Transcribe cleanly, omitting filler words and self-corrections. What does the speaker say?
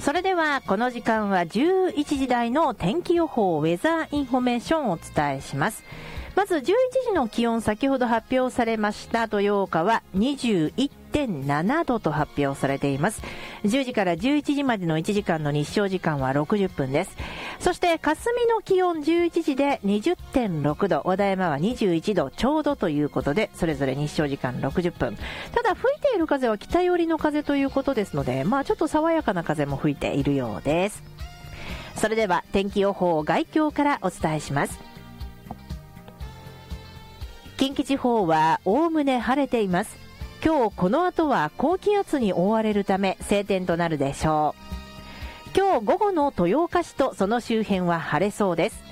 それではこの時間は11時台の天気予報ウェザーインフォメーションをお伝えします。まず11時の気温、先ほど発表されました豊岡は 21.7 度と発表されています。10時から11時までの1時間の日照時間は60分です。そして霞の気温11時で 20.6 度、和田山は21度ちょうどということで、それぞれ日照時間60分。ただ吹いている風は北寄りの風ということですので、ちょっと爽やかな風も吹いているようです。それでは天気予報概況からお伝えします。近畿地方はおおむね晴れています。今日この後は高気圧に覆われるため晴天となるでしょう。今日午後の豊岡市とその周辺は晴れそうです。